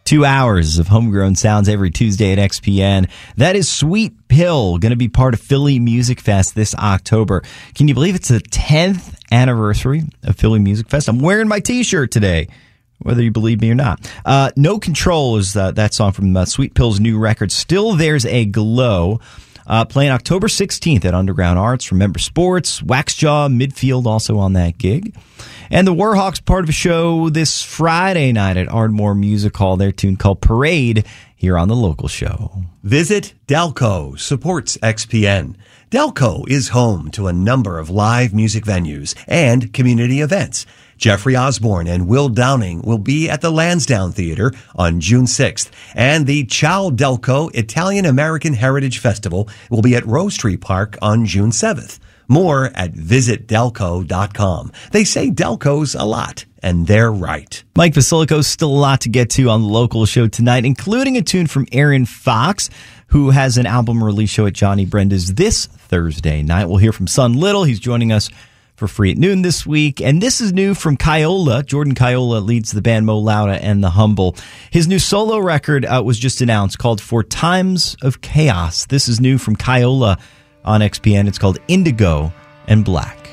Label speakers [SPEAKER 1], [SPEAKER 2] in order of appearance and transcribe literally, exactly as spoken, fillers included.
[SPEAKER 1] Two hours of homegrown sounds every Tuesday at X P N. That is Sweet Pill, going to be part of Philly Music Fest this October. Can you believe it's the tenth anniversary of Philly Music Fest? I'm wearing my t-shirt today, whether you believe me or not. Uh, No Control is uh, that song from uh, Sweet Pill's new record, Still There's a Glow. Uh, playing October sixteenth at Underground Arts. Remember Sports, Waxjaw, Midfield also on that gig. And the Warhawks part of a show this Friday night at Ardmore Music Hall. Their tune called Parade here on the local show.
[SPEAKER 2] Visit Delco supports X P N. Delco is home to a number of live music venues and community events. Jeffrey Osborne and Will Downing will be at the Lansdowne Theater on June sixth, and the Ciao Delco Italian-American Heritage Festival will be at Rose Tree Park on June seventh. More at visit delco dot com. They say Delco's a lot, and they're right.
[SPEAKER 1] Mike Vasilico's still a lot to get to on the local show tonight, including a tune from Aaron Fox, who has an album release show at Johnny Brenda's this Thursday night. We'll hear from Son Little. He's joining us for free at noon this week. And this is new from Kiola. Jordan Kiola leads the band Mo Lauda and The Humble. His new solo record uh, was just announced, called For Times of Chaos. This is new from Kiola on X P N. It's called Indigo and Black.